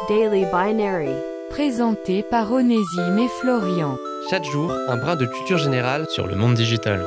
Daily Binary. Présenté par Onésime et Florian. Chaque jour, un brin de culture générale sur le monde digital.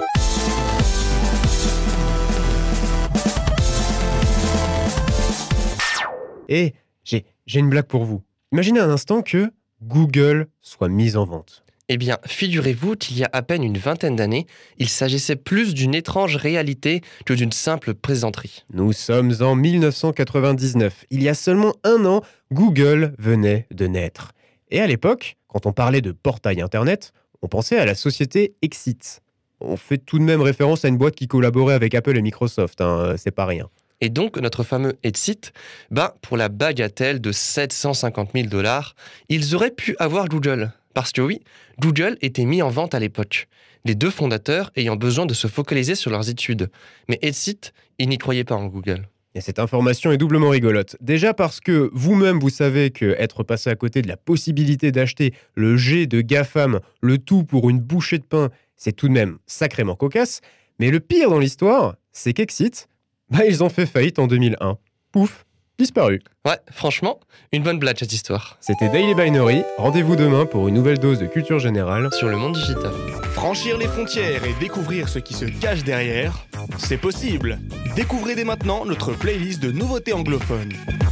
Et j'ai une blague pour vous. Imaginez un instant que Google soit mise en vente. Eh bien, figurez-vous qu'il y a à peine une vingtaine d'années, il s'agissait plus d'une étrange réalité que d'une simple plaisanterie. Nous sommes en 1999. Il y a seulement un an, Google venait de naître. Et à l'époque, quand on parlait de portail Internet, on pensait à la société Exit. On fait tout de même référence à une boîte qui collaborait avec Apple et Microsoft, c'est pas rien. Et donc, notre fameux Exit, pour la bagatelle de 750 000 $, ils auraient pu avoir Google. Parce que oui, Google était mis en vente à l'époque, les deux fondateurs ayant besoin de se focaliser sur leurs études. Mais Exit, ils n'y croyaient pas en Google. Et cette information est doublement rigolote. Déjà parce que vous-même, vous savez qu'être passé à côté de la possibilité d'acheter le G de GAFAM, le tout pour une bouchée de pain, c'est tout de même sacrément cocasse. Mais le pire dans l'histoire, c'est qu'Exit, ils ont fait faillite en 2001. Pouf, disparu. Ouais, franchement, une bonne blague cette histoire. C'était Daily Binary. Rendez-vous demain pour une nouvelle dose de culture générale Sur le monde digital. Franchir les frontières et découvrir ce qui se cache derrière, c'est possible. Découvrez dès maintenant notre playlist de nouveautés anglophones.